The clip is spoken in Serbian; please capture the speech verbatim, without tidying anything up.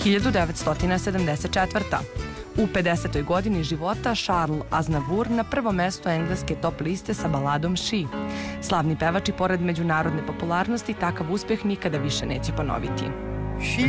hiljadu devetsto sedamdeset četvrta. U pedesetoj godini života Charles Aznavour na prvom mestu engleske top liste sa baladom She. Slavni pevač i pored međunarodne popularnosti takav uspeh nikada više neće ponoviti.